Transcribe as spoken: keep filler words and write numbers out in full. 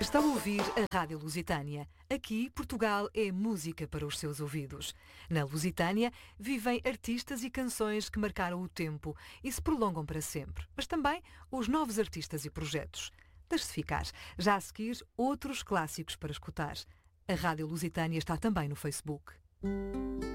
Está a ouvir a Rádio Lusitânia. Aqui, Portugal é música para os seus ouvidos. Na Lusitânia, vivem artistas e canções que marcaram o tempo e se prolongam para sempre. Mas também os novos artistas e projetos. Deixe-se ficar. Já a seguir, outros clássicos para escutar. A Rádio Lusitânia está também no Facebook.